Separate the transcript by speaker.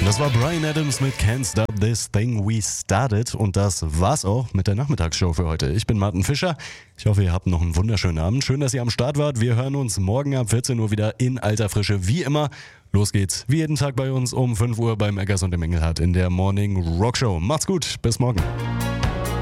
Speaker 1: Das war Bryan Adams mit Can't Stop This Thing We Started und das war's auch mit der Nachmittagsshow für heute. Ich bin Martin Fischer. Ich hoffe, ihr habt noch einen wunderschönen Abend. Schön, dass ihr am Start wart. Wir hören uns morgen ab 14 Uhr wieder in alter Frische, wie immer. Los geht's, wie jeden Tag bei uns um 5 Uhr beim Eggers und dem Engelhardt in der Morning Rock Show. Macht's gut, bis morgen.